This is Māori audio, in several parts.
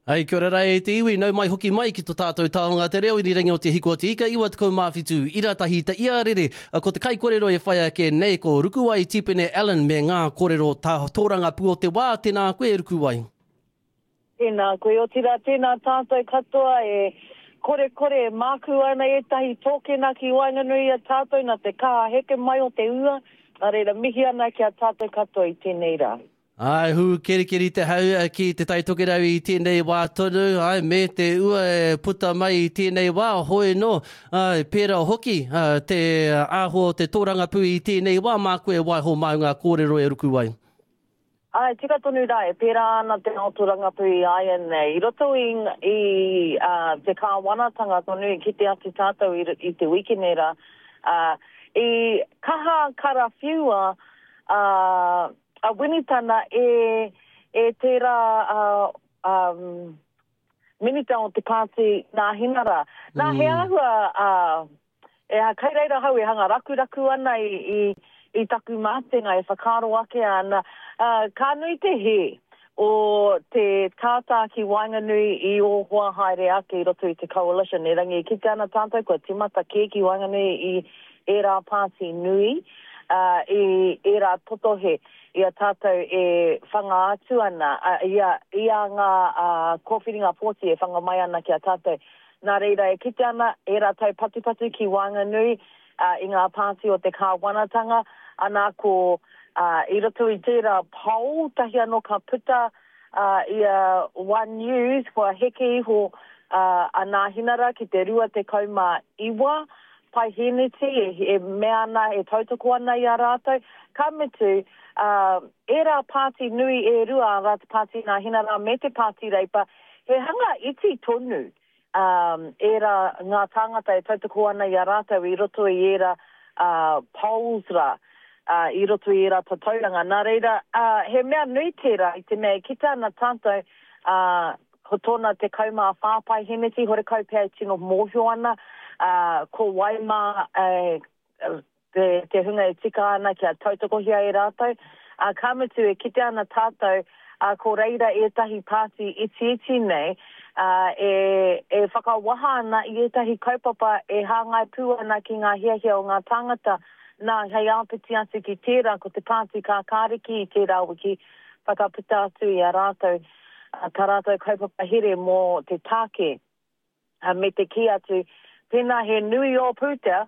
Ai, kia ora e te iwi, nau mai hoki mai ki tō tātou taonga te reo, i rangi o te hiko te ika, iwa te kou mawhitu, ira tahi ta ia rere, ko te kai kōrero e whaia ke nei, ko Rukuwai Tipene Allen me ngā kōrero tōranga pu o te wā, tēnā koe Rukuwai. Tēnā koe o tira, tēnā tātou katoa e kore māku ana e tahi tōkena ki Wainganui a tātou na te kā heke mai o te ua, a reira mihi ana ki a tātou katoa i tēnei rā. Ai, hu keri te hau ki te taitokerau i tēnei wā tonu, ai, me te ua e puta mai i tēnei wā, hoi no, ai, pēra hoki, te āho te tōranga pu i tēnei wā, mā koe waiho mai ngā kōrero e Rukuwai. Ai, tika tonu rā, e pēra ana te tōranga pu i aia nei. I roto i te kāwanatanga tonu ki te ati tātou i te wikine rā, i kaha karawhiua, a winitana e tērā minita o te pāti nā hinara. Nā he ahua, kai reira hau e hanga raku ana i taku mātenga e whakaro ake ana. Ka nui te he o te tātā ki Wainganui i o hoa haere ake i roto i te coalition. E rangi ki te ana tātou kua timata ke ki Wainganui i e rā pāti nui, i rā totohe. Ia tātou e whanga atu ana, ia ngā kōwhiringa pōti e whanga mai ana ki a tātou. Nā reira e kite ana, e rā tau patu ki Wainganui i ngā pāti o te kāwanatanga, ana ko i roto i tērā pau, tahi anō ka puta ia One News, kua heke iho a nā hinara ki te rua te kauma iwa, pai heneti, e mea ana, e tautoko ana i a rātou. Ka mitu, e rā pāti nui e rua rā te pāti nā hinara me te pāti reipa, he hanga iti tonu e rā ngā tāngata e tautoko ana i a rātou i roto i e rā polls rā, i roto i e rā tatauranga. Nā reira, he mea nui tērā i te mea kita ana tātou ho tōna te kauma whāpai heneti, hore kaupea i tino mōhio ana, ko Waima te hunga e tika ana ki a tautokohia e rātou. Ka mitu e kite ana tātou, ko reira e tahi pāti iti nei, e whakawaha ana i e tahi kaupapa e hāngai pū ana ki ngā hiahia o ngā tāngata nā hei aupiti atu ki tērā, ko te pāti kā kāriki i tērā wiki whakaputa atu i a rātou. Ka rātou kaupapa here mō te tāke me te ki atu. Pēnā he nui o pūtea,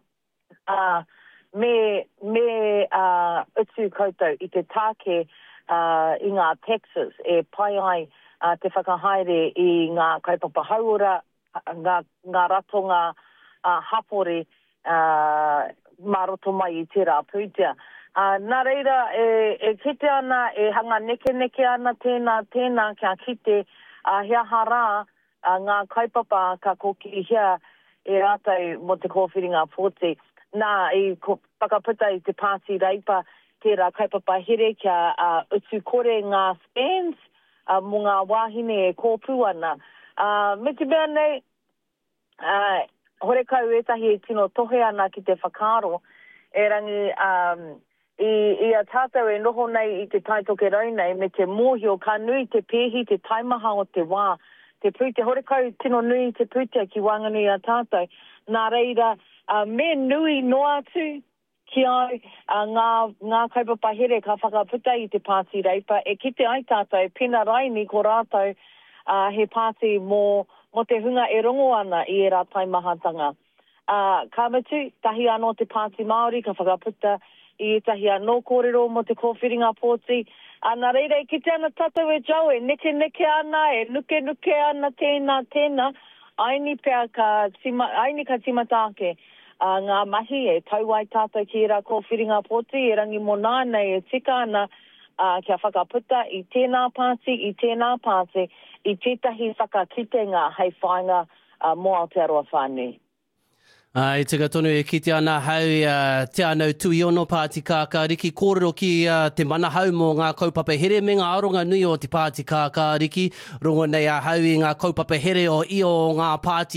me utu koutou i te tāke i ngā Texas e pai ai te whakahaere i ngā kaupapa hauora, ngā ratonga hapore maroto mai i tērā pūtea. Nā reira e kite ana, e hanga neke ana tēnā kia kite hea harā ngā kaupapa ka koki hea e rātou mo te kōwhiringa pōti. Nā i whakaputa i te pāti reipa tērā kaupapa here kia utu kore ngā spans mo ngā wāhine e kōpū ana. Me te mea nei, hore kau etahi e tino tohe ana ki te whakaro, e rangi i a tātou e noho nei i te taitoke rau nei, me te mōhio ka nui te pēhi, te taimaha o te wā, te pūtea, hore kau tino nui te pūtea ki Wainganui a tātou. Nā reira, me nui no atu ki au ngā kaupapa here ka whakaputa i te pāti reipa. E kite ai tātou, pena raini ko rātou he pāti mō te hunga e rongo ana i e rā taimahatanga. Ka mitu, tahi anō te pāti Māori ka whakaputa i tahi anō kōrero mo te kōwhiringa pōti. Nā reira, e kite ana tātou e jau, e neke ana, e nuke ana tēnā. Aini ka timatake ngā mahi e tauai tātou ki rā kōwhiringa pōti, e rangi mō nānei e tika ana kia whakaputa i tēnā pāti, i tētahi whakakitenga hei whainga mō Aotearoa whānui. I tika tonu e kite ana hau te anau tui ono pāti kākāriki, kōrero ki te mana hau mō ngā kaupapa here me ngā aronga nui o te pāti kākāriki, rongo nei a hau i ngā kaupapa here o i o ngā pāti